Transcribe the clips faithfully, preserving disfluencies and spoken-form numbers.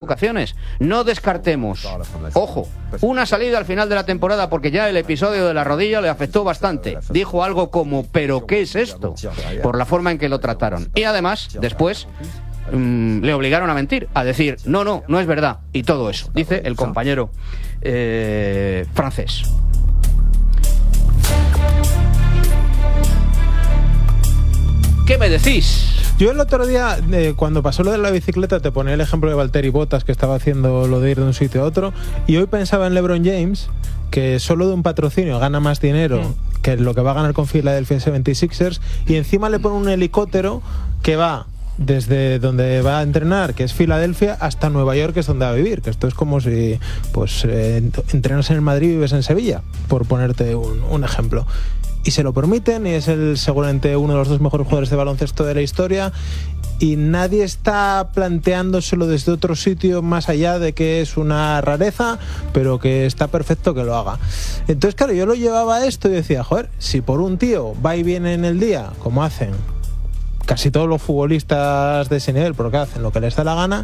ocasiones. No descartemos, ojo, una salida al final de la temporada porque ya el episodio de la rodilla le afectó bastante. Dijo algo como, ¿pero qué es esto? Por la forma en que lo trataron. Y además, después, mmm, le obligaron a mentir, a decir, no, no, no es verdad. Y todo eso, dice el compañero eh, francés. ¿Qué me decís? Yo el otro día, eh, cuando pasó lo de la bicicleta, te ponía el ejemplo de Valtteri Bottas, que estaba haciendo lo de ir de un sitio a otro, y hoy pensaba en LeBron James, que solo de un patrocinio gana más dinero mm. que lo que va a ganar con Philadelphia setenta y seis ers, y encima le pone un helicóptero que va desde donde va a entrenar, que es Filadelfia, hasta Nueva York, que es donde va a vivir, que esto es como si pues eh, entrenas en el Madrid y vives en Sevilla, por ponerte un, un ejemplo. Y se lo permiten, y es el seguramente uno de los dos mejores jugadores de baloncesto de la historia, y nadie está planteándoselo desde otro sitio más allá de que es una rareza, pero que está perfecto que lo haga. Entonces, claro, yo lo llevaba a esto y decía, joder, si por un tío va y viene en el día, como hacen casi todos los futbolistas de ese nivel, porque hacen lo que les da la gana,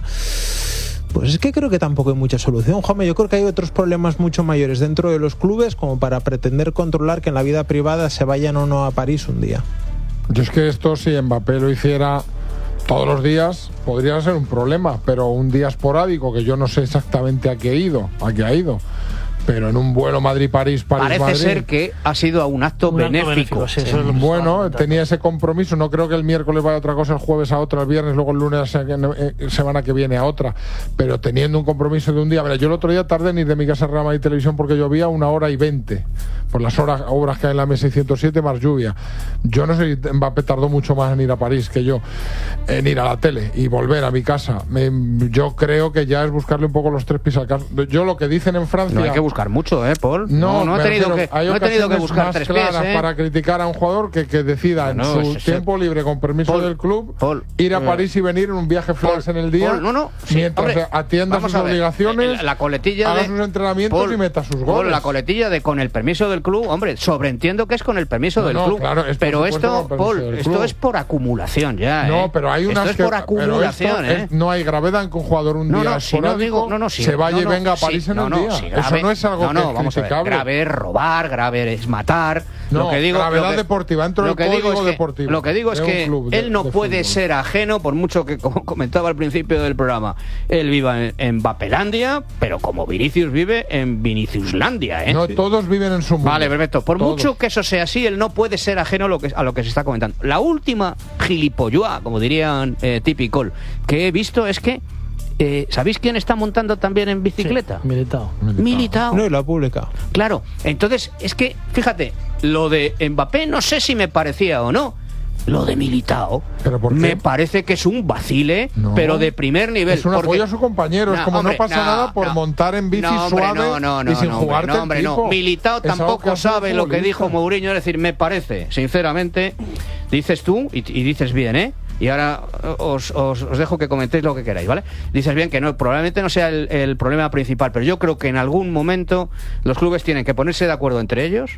pues es que creo que tampoco hay mucha solución, Juanma. Yo creo que hay otros problemas mucho mayores dentro de los clubes como para pretender controlar que en la vida privada se vayan o no a París un día. Yo es que esto, si Mbappé lo hiciera todos los días, podría ser un problema, pero un día esporádico, que yo no sé exactamente a qué ha ido, a qué ha ido. Pero en un vuelo Madrid-París, París-Madrid... Parece ser que ha sido a un acto un benéfico. Acto benéfico sí, eso es lo bueno, tenía ese compromiso. No creo que el miércoles vaya a otra cosa, el jueves a otra, el viernes, luego el lunes, eh, semana que viene a otra. Pero teniendo un compromiso de un día... Mira, yo el otro día tardé en ir de mi casa a Real Madrid Televisión porque llovía una hora y veinte. Por las horas, obras que hay en la M seiscientos siete más lluvia. Yo no sé si Mbappé tardó mucho más en ir a París que yo, en ir a la tele y volver a mi casa. Me, yo creo que ya es buscarle un poco los tres pies al caso. Yo lo que dicen en Francia... No hay que buscar mucho, ¿eh, Paul? No, no, no, he tenido, refiero, que, no he tenido que buscar tres pies, ¿eh? Para criticar a un jugador que, que decida no, en su no, tiempo libre, con permiso Paul, del club, Paul, ir a París y venir en un viaje flash en el día, Paul, no, no, sí, mientras hombre, atienda sus obligaciones, la coletilla haga de, sus entrenamientos Paul, y meta sus goles. Paul, la coletilla de con el permiso del club, hombre, sobreentiendo que es con el permiso no, del no, club, claro, es pero esto, Paul, esto es por acumulación ya, ¿eh? No, pero hay unas esto es que, por acumulación, ¿eh? Es, no hay gravedad en que un jugador un no, día no, si no digo, no, no, si, se vaya no, y no, venga a París si, en no, el no, día. Si grave, eso no es algo no, no, que es vamos criticable. A ver, grave es robar, grave es matar. No, lo que digo, gravedad lo que, deportiva, dentro del código es que, deportivo. Lo que digo es que de, él no puede fútbol. ser ajeno, por mucho que, como comentaba al principio del programa, él viva en, en Vapelandia, pero como Vinicius vive en Viniciuslandia, ¿eh? No, todos viven en su mundo. Vale, perfecto. Por todos. mucho que eso sea así, él no puede ser ajeno a lo que, a lo que se está comentando. La última gilipolluá, como dirían eh, Tipicol, que he visto es que Eh, ¿sabéis quién está montando también en bicicleta? Sí, Militao. Militao. No, y lo ha publicado. Claro, entonces es que, fíjate, lo de Mbappé no sé si me parecía o no. Lo de Militao me parece que es un vacile, no. pero de primer nivel. Es un porque... apoyo a su compañero. No, es como hombre, no pasa no, nada por no. montar en bici no, hombre, suave no, no, no, y sin no, jugarte no, hombre, el tipo. no. Militao tampoco que sabe lo que dijo Mourinho. Es decir, me parece, sinceramente, dices tú, y, y dices bien, ¿eh? Y ahora os, os, os dejo que comentéis lo que queráis, ¿vale? Dices bien que no, probablemente no sea el, el problema principal, pero yo creo que en algún momento los clubes tienen que ponerse de acuerdo entre ellos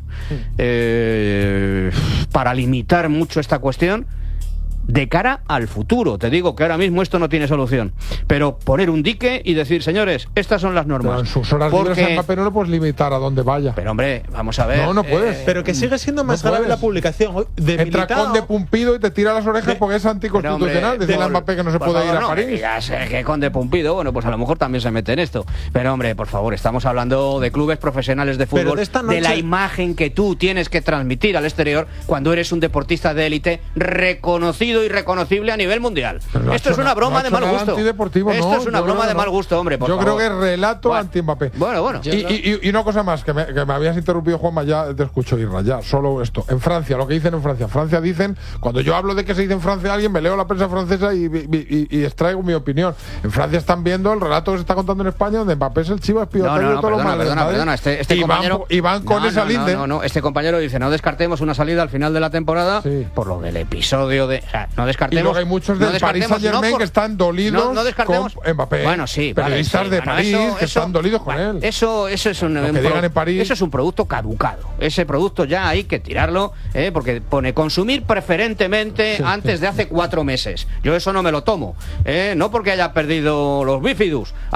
eh, para limitar mucho esta cuestión de cara al futuro. Te digo que ahora mismo esto no tiene solución, pero poner un dique y decir, señores, estas son las normas. Pero en sus horas porque... libres a Mbappé no lo puedes limitar a donde vaya. Pero hombre, vamos a ver. No, no puedes. Eh, pero que sigue siendo más no grave puedes. la publicación de Entra Militao. Conde Pumpido y te tira las orejas de... porque es anticonstitucional. Decirle a Mbappé que no se puede favor, ir a no, París. Ya sé que Conde Pumpido, bueno, pues a lo mejor también se mete en esto. Pero hombre, por favor, estamos hablando de clubes profesionales de fútbol, de, noche... de la imagen que tú tienes que transmitir al exterior cuando eres un deportista de élite reconocido y reconocible a nivel mundial. Esto es una broma no de mal gusto. Esto no, es una broma de mal gusto, hombre. Por yo favor. creo que es relato bueno, anti-Mbappé. Bueno, bueno. Y, y, y una cosa más, que me, que me habías interrumpido, Juanma, ya te escucho, Irra, ya, solo esto. En Francia, lo que dicen en Francia. Francia dicen, cuando yo hablo de que se dice en Francia a alguien, me leo la prensa francesa y, y, y, y extraigo mi opinión. En Francia están viendo el relato que se está contando en España, donde Mbappé es el chivo expiatorio no, no, no, de todos perdona, los males. Perdona, perdona, este, este y, compañero, van, y van con no, esa no, linde. No, no, no, este compañero dice, no descartemos una salida al final de la temporada sí. por lo del episodio de... O sea, no descartemos... Y luego hay muchos del no Paris Saint-Germain no que están dolidos no, no descartemos, con Mbappé. Bueno, sí, periodistas vale, sí, de bueno, París eso, que eso, están dolidos con bueno, él. Eso, eso es un, un pro, en París. Eso es un producto caducado. Ese producto ya hay que tirarlo, ¿eh? Porque pone consumir preferentemente sí, antes sí. de hace cuatro meses. Yo eso no me lo tomo, ¿eh? No porque haya perdido los bífidus.